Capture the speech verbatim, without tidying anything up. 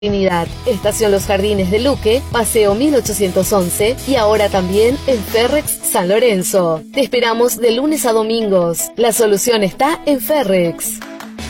Trinidad, Estación Los Jardines de Luque, Paseo mil ochocientos once y ahora también en Ferrex San Lorenzo. Te esperamos de lunes a domingos. La solución está en Ferrex.